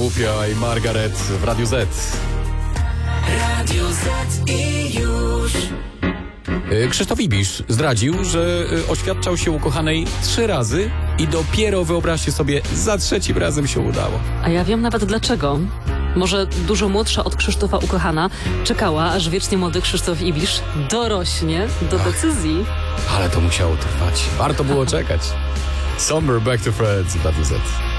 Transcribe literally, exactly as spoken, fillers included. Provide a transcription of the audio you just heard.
Utopia i Margaret w Radiu Z. Radio Z i już. Krzysztof Ibisz zdradził, że oświadczał się ukochanej trzy razy i dopiero, wyobraźcie sobie, za trzecim razem się udało. A ja wiem nawet dlaczego. Może dużo młodsza od Krzysztofa ukochana czekała, aż wiecznie młody Krzysztof Ibisz dorośnie do decyzji. Ale to musiało trwać. Warto było czekać. Summer Back to Friends w Radiu Z.